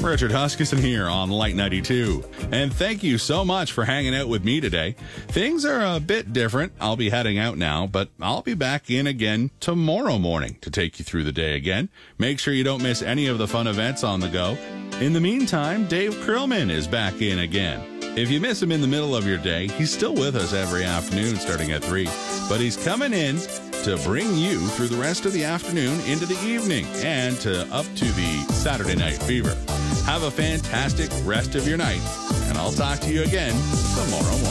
Richard Huskisson here on Light 92. And thank you so much for hanging out with me today. Things are a bit different. I'll be heading out now, but I'll be back in again tomorrow morning to take you through the day again. Make sure you don't miss any of the fun events on the go. In the meantime, Dave Krillman is back in again. If you miss him in the middle of your day, he's still with us every afternoon starting at 3. But he's coming in to bring you through the rest of the afternoon into the evening and up to the Saturday Night Fever. Have a fantastic rest of your night, and I'll talk to you again tomorrow morning.